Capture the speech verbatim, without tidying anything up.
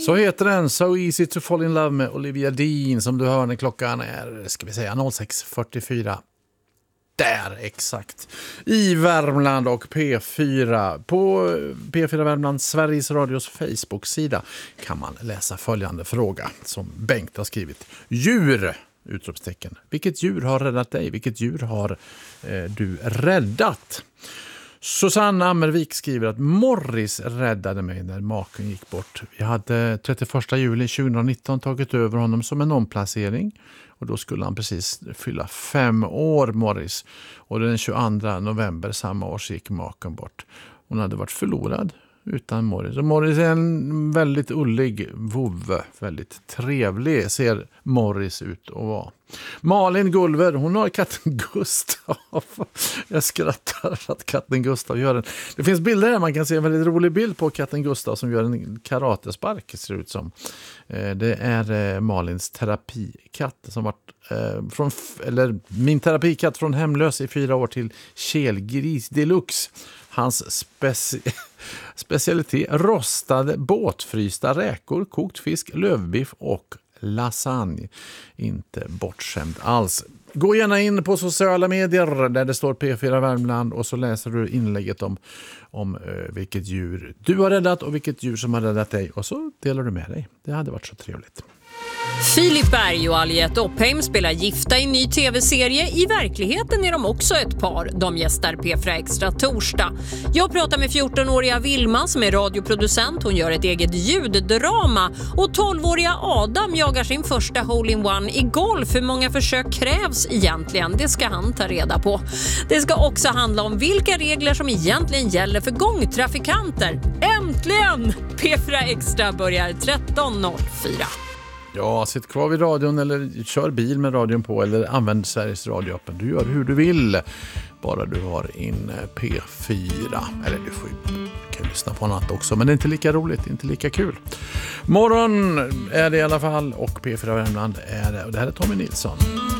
Så heter den So Easy to Fall in Love med Olivia Dean, som du hör när klockan är, ska vi säga, sex fyrtiofyra. Där, exakt. I Värmland och P fyra. På P fyra Värmland, Sveriges Radios Facebook-sida, kan man läsa följande fråga som Bengt har skrivit. Djur! Utropstecken. Vilket djur har räddat dig? Vilket djur har eh, du räddat? Susanna Ammervik skriver att Morris räddade mig när maken gick bort. Vi hade trettioförsta juli tjugonitton tagit över honom som en omplacering. Och då skulle han precis fylla fem år, Morris. Och den tjugoandra november samma år så gick maken bort. Hon hade varit förlorad utan Morris. Och Morris är en väldigt ullig vovve. Väldigt trevlig ser Morris ut att vara. Malin Gulver, hon har katten Gustav. Jag skrattar att katten Gustav gör en. Det finns bilder där man kan se en väldigt rolig bild på katten Gustav som gör en karatespark, ser ut som. Det är Malins terapikatt som varit från, eller min terapikatt från hemlös i fyra år till kelgris deluxe. Hans speci- specialitet: rostade båtfrysta räkor, kokt fisk, lövbiff och lasagne. Inte bortskämd alls. Gå gärna in på sociala medier där det står P fyra Värmland och så läser du inlägget om, om uh, vilket djur du har räddat och vilket djur som har räddat dig, och så delar du med dig. Det hade varit så trevligt. Filip Berg och Aliette Oppheim spelar gifta i en ny tv-serie. I verkligheten är de också ett par. De gästar P fyra Extra torsdag. Jag pratar med fjortonåriga Vilma som är radioproducent. Hon gör ett eget ljuddrama. Och tolvåriga Adam jagar sin första hole-in-one i golf. Hur många försök krävs egentligen? Det ska han ta reda på. Det ska också handla om vilka regler som egentligen gäller för gångtrafikanter. Äntligen! P fyra Extra börjar tretton noll fyra. Ja, sitt kvar vid radion eller kör bil med radion på eller använd Sveriges radioappen. Du gör hur du vill, bara du har in P fyra. Eller du får ju, kan lyssna på annat också, men det är inte lika roligt, inte lika kul. Morgon är det i alla fall och P fyra Värmland är det. Och det här är Tommy Nilsson.